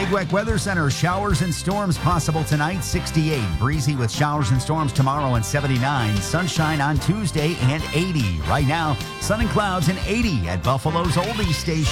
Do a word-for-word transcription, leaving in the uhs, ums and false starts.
Week Weather Center, showers and storms possible tonight, sixty-eight. Breezy with showers and storms tomorrow and seventy-nine. Sunshine on Tuesday and eighty. Right now, sun and clouds and eighty at Buffalo's Oldie Station.